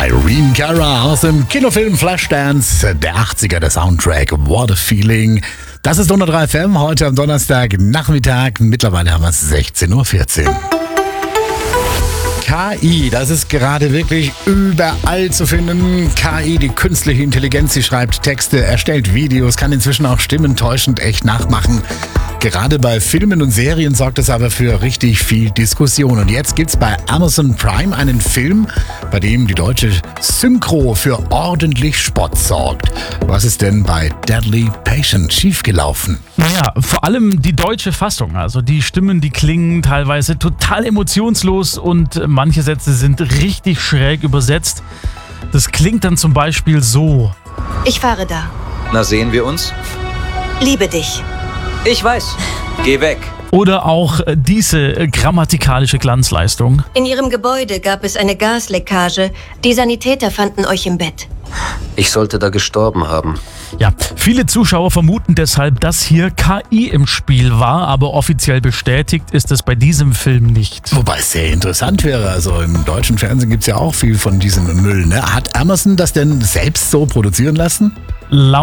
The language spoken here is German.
Irene Cara aus dem Kinofilm Flashdance, der 80er, der Soundtrack What a Feeling. Das ist 103 FM, heute am Donnerstag Nachmittag. Mittlerweile haben wir es 16.14 Uhr. KI, das ist gerade wirklich überall zu finden. KI, die künstliche Intelligenz, sie schreibt Texte, erstellt Videos, kann inzwischen auch Stimmen täuschend echt nachmachen. Gerade bei Filmen und Serien sorgt es aber für richtig viel Diskussion. Und jetzt gibt's bei Amazon Prime einen Film, bei dem die deutsche Synchro für ordentlich Spott sorgt. Was ist denn bei Deadly Patient schiefgelaufen? Naja, vor allem die deutsche Fassung. Also die Stimmen, die klingen teilweise total emotionslos und manche Sätze sind richtig schräg übersetzt. Das klingt dann zum Beispiel so. Ich fahre da. Na, sehen wir uns? Liebe dich. Ich weiß. Geh weg. Oder auch diese grammatikalische Glanzleistung. In Ihrem Gebäude gab es eine Gasleckage. Die Sanitäter fanden euch im Bett. Ich sollte da gestorben haben. Ja, viele Zuschauer vermuten deshalb, dass hier KI im Spiel war, aber offiziell bestätigt ist es bei diesem Film nicht. Wobei es sehr interessant wäre, also im deutschen Fernsehen gibt's ja auch viel von diesem Müll, ne? Hat Amazon das denn selbst so produzieren lassen? Laut